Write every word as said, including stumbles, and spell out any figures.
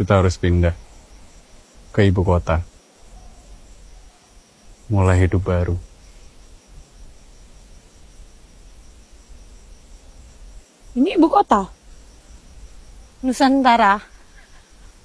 kita harus pindah ke ibu kota. Mulai hidup baru. Ini ibu kota? Nusantara?